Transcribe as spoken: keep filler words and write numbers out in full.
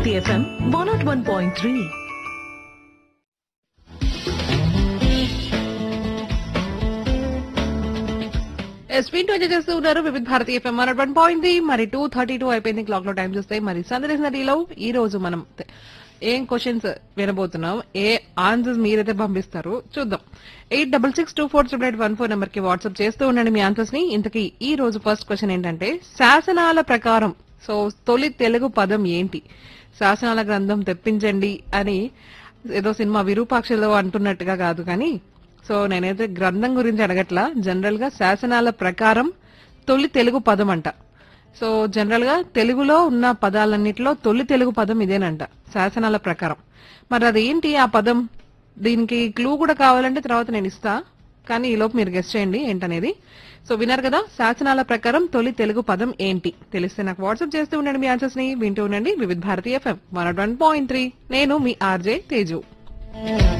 Bharati FM one not one point three. Sweet enjoy చేస్తూ ఉన్నారు వివిధ Bharati FM one one point three. మరి two thirty two అయిపోయింది clock లో టైం చూస్తే. మరి సందర్శన నదిలో ఈ రోజు మనం ఏం క్వశ్చన్స్ వినబోతున్నాం, ఏ ఆన్సర్స్ మీరైతే పంపిస్తారు చూద్దాం. Eight double six two four triple eight one four number కి వాట్సాప్ చేస్తూ ఉండండి మీ ఆన్సర్స్ ని. ఇంతకీ ఈ రోజు ఫస్ట్ క్వశ్చన్ ఏంటంటే, శాసనాల ప్రకారం సో తొలి తెలుగు పదం ఏంటి? శాసనాల గ్రంథం తెప్పించండి అని ఏదో సినిమా విరూపాక్షలో అంటున్నట్టుగా కాదు కానీ, సో నేనైతే గ్రంథం గురించి అడగట్లా, జనరల్ గా శాసనాల ప్రకారం తొలి తెలుగు పదం అంట. సో జనరల్ గా తెలుగులో ఉన్న పదాలన్నిటిలో తొలి తెలుగు పదం ఇదేనంట శాసనాల ప్రకారం. మరి అదేంటి ఆ పదం? దీనికి క్లూ కూడా కావాలంటే తర్వాత నేను ఇస్తా, కానీ ఈలోపు మీరు గెస్ట్ చేయండి ఏంటనేది. సో విన్నారు కదా, శాసనాల ప్రకారం తొలి తెలుగు పదం ఏంటి? తెలిస్తే నాకు వాట్సాప్ చేస్తూ ఉండండి మీ ఆన్సర్స్ ని. వింటూ ఉండండి వివిధ Bharati FM one one point three. నేను మీ ఆర్జే తేజు.